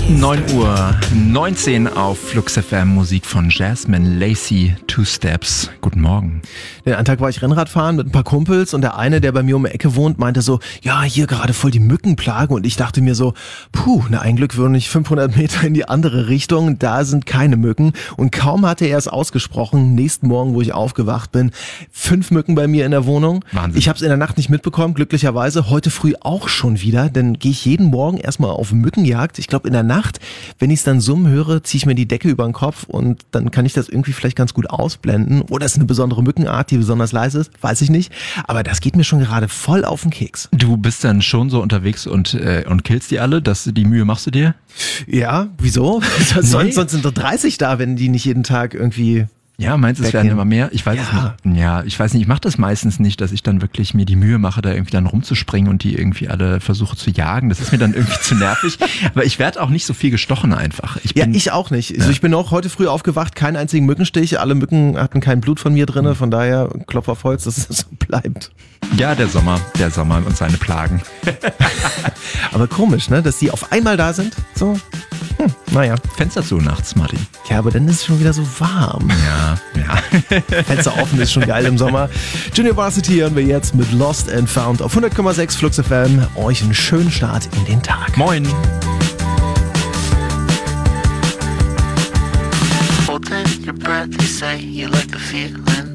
9:19 Uhr auf Flux FM, Musik von Jasmine Lacey, Two Steps. Guten Morgen. Den einen Tag war ich Rennradfahren mit ein paar Kumpels und der eine, der bei mir um die Ecke wohnt, meinte so, ja, hier gerade voll die Mückenplage, und ich dachte mir so, ein Glück würde ich 500 Meter in die andere Richtung, da sind keine Mücken, und kaum hatte er es ausgesprochen, nächsten Morgen, wo ich aufgewacht bin, 5 Mücken bei mir in der Wohnung. Wahnsinn. Ich habe es in der Nacht nicht mitbekommen, glücklicherweise, heute früh auch schon wieder, denn gehe ich jeden Morgen erstmal auf Mückenjagd. Ich glaube in der Nacht, wenn ich es dann summen höre, ziehe ich mir die Decke über den Kopf und dann kann ich das irgendwie vielleicht ganz gut ausblenden. Oder es ist eine besondere Mückenart, die besonders leise ist, weiß ich nicht. Aber das geht mir schon gerade voll auf den Keks. Du bist dann schon so unterwegs und killst die alle? Die Mühe machst du dir? Ja, wieso? Sonst sind doch 30 da, wenn die nicht jeden Tag irgendwie... Ja, meinst du, es werden immer mehr? Ich weiß es nicht. Ja, ich weiß nicht, ich mache das meistens nicht, dass ich dann wirklich mir die Mühe mache, da irgendwie dann rumzuspringen und die irgendwie alle versuche zu jagen. Das ist mir dann irgendwie zu nervig. Aber ich werde auch nicht so viel gestochen einfach. Ich auch nicht. Also ich bin auch heute früh aufgewacht, keinen einzigen Mückenstich. Alle Mücken hatten kein Blut von mir drin. Von daher Klopf auf Holz, dass es so bleibt. Ja, der Sommer und seine Plagen. Aber komisch, ne, dass die auf einmal da sind. So, naja. Fenster zu nachts, Martin. Ja, aber dann ist es schon wieder so warm. Ja. Fenster offen ist schon geil im Sommer. Junior Varsity hören wir jetzt mit Lost and Found auf 100,6 Flux FM. Euch einen schönen Start in den Tag. Moin. Holding your breath, you say you like the feeling.